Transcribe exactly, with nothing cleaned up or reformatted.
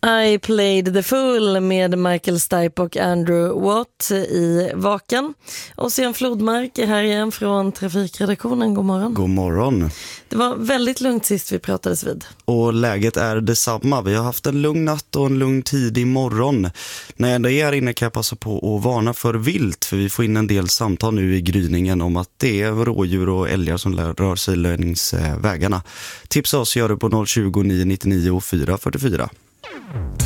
I Played the Fool med Michael Stipe och Andrew Watt i Vaken. Och sen Flodmark är här igen från Trafikredaktionen. God morgon. God morgon. Det var väldigt lugnt sist vi pratades vid. Och läget är detsamma. Vi har haft en lugn natt och en lugn tidig morgon. När jag ändå är här inne kan jag passa på att varna för vilt. För vi får in en del samtal nu i gryningen om att det är rådjur och älgar som rör sig längs vägarna. Tipsa oss gör det på noll tjugo, nio nittionio, fyra fyrtiofyra.